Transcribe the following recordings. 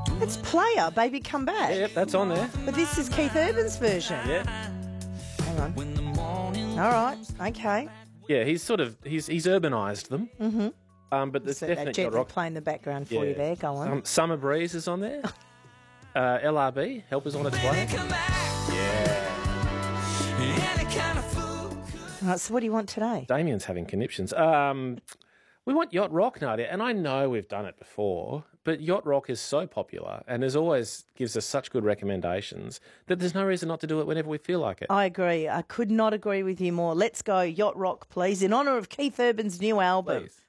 It's Player, Baby Come Back. Yep, that's on there. But this is Keith Urban's version. Yeah. Hang on. All right, okay. Yeah, he's urbanised them. Mm-hmm. But there's So definitely gently rock. play in the background for you there. Go on. Summer Breeze is on there. LRB, Help Is On Its Way. Yeah. All right, so what do you want today? Damien's having conniptions. We want Yacht Rock, Nadia, and I know we've done it before, but Yacht Rock is so popular and gives us such good recommendations that there's no reason not to do it whenever we feel like it. I agree. I could not agree with you more. Let's go Yacht Rock, please, in honour of Keith Urban's new album. Please.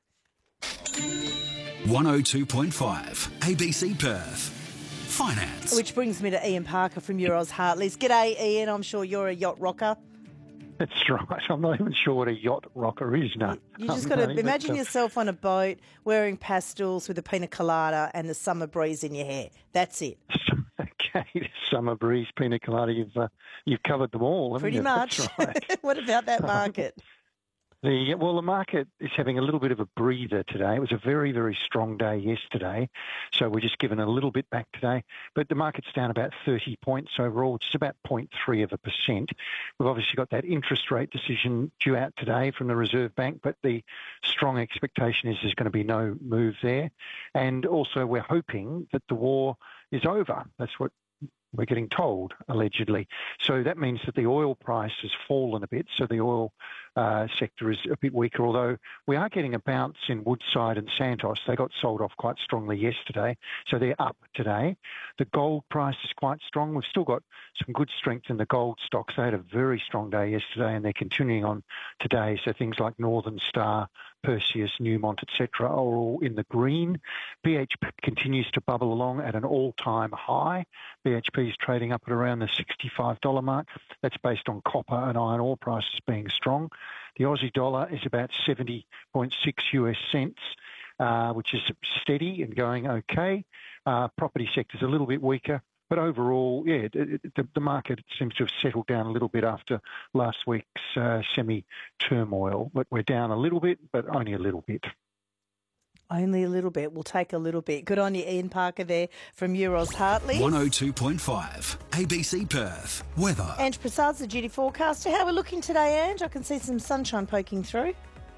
102.5 ABC Perth. Finance. Which brings me to Ian Parker from Euros Hartley's. G'day, Ian. I'm sure you're a yacht rocker. That's right. I'm not even sure what a yacht rocker is now. You just got to imagine yourself on a boat wearing pastels with a pina colada and the summer breeze in your hair. That's it. Okay, summer breeze, pina colada. You've covered them all, haven't Pretty you? much. That's right. What about that market? The market is having a little bit of a breather today. It was a very, very strong day yesterday, so we're just giving a little bit back today. But the market's down about 30 points overall, just about 0.3%. We've obviously got that interest rate decision due out today from the Reserve Bank, but the strong expectation is there's going to be no move there. And also we're hoping that the war is over. That's what we're getting told, allegedly. So that means that the oil price has fallen a bit, so the oil sector is a bit weaker, although we are getting a bounce in Woodside and Santos. They got sold off quite strongly yesterday, so they're up today. The gold price is quite strong. We've still got some good strength in the gold stocks. They had a very strong day yesterday, and they're continuing on today. So things like Northern Star, Perseus, Newmont, etc., are all in the green. BHP continues to bubble along at an all-time high. BHP is trading up at around the $65 mark. That's based on copper and iron ore prices being strong. The Aussie dollar is about 70.6 US cents, which is steady and going okay. Property sector's a little bit weaker. But overall, the market seems to have settled down a little bit after last week's semi-turmoil. But we're down a little bit, but only a little bit. Only a little bit. We'll take a little bit. Good on you, Ian Parker there from Euros Hartley. 102.5 ABC Perth. Weather. Ange Prasad's the duty forecaster. How are we looking today, Ange? I can see some sunshine poking through.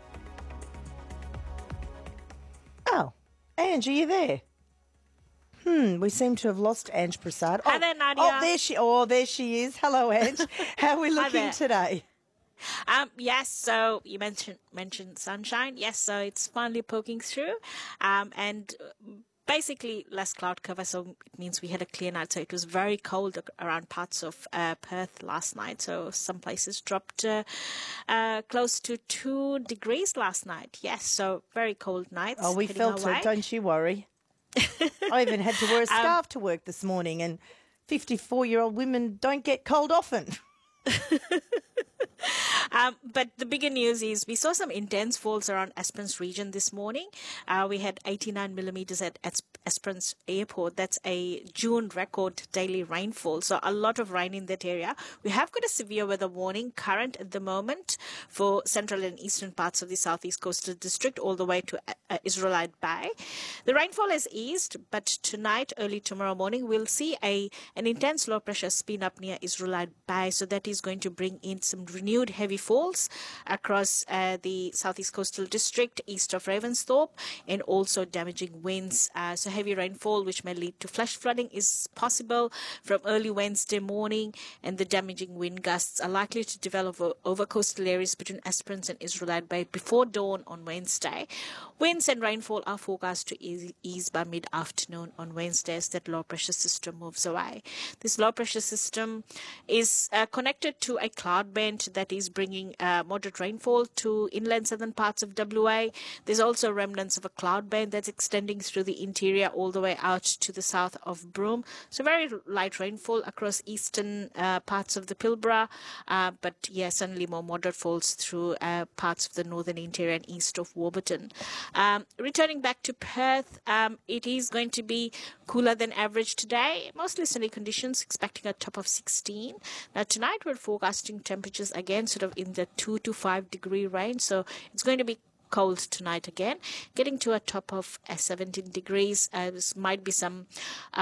Oh, Ange, are you there? We seem to have lost Ange Prasad. Hi there, Nadia. There she is. Hello, Ange. How are we looking today? Yes, so you mentioned sunshine. Yes, so it's finally poking through. And basically less cloud cover, so it means we had a clear night. So it was very cold around parts of Perth last night. So some places dropped close to 2 degrees last night. Yes, so very cold nights. Oh, we felt it. Don't you worry. I even had to wear a scarf to work this morning, and 54-year-old women don't get cold often. But the bigger news is we saw some intense falls around Esperance region this morning. We had 89 millimetres at Esperance Airport. That's a June record daily rainfall. So a lot of rain in that area. We have got a severe weather warning current at the moment for central and eastern parts of the southeast coastal district all the way to Israelite Bay. The rainfall has eased, but tonight, early tomorrow morning, we'll see an intense low pressure spin up near Israelite Bay. So that is going to bring in some renewed heavy falls across the southeast coastal district east of Ravensthorpe, and also damaging winds. So heavy rainfall which may lead to flash flooding is possible from early Wednesday morning, and the damaging wind gusts are likely to develop over coastal areas between Esperance and Israelite Bay before dawn on Wednesday. Winds and rainfall are forecast to ease by mid-afternoon on Wednesday as that low pressure system moves away. This low pressure system is connected to a cloud band that is bringing moderate rainfall to inland southern parts of WA. There's also remnants of a cloud band that's extending through the interior all the way out to the south of Broome. So very light rainfall across eastern parts of the Pilbara, but certainly more moderate falls through parts of the northern interior and east of Warburton. Returning back to Perth, it is going to be cooler than average today. Mostly sunny conditions, expecting a top of 16. Now tonight we're forecasting temperatures again sort of in the 2 to 5 degree range. So it's going to be cold tonight again, getting to a top of 17 degrees. This might be some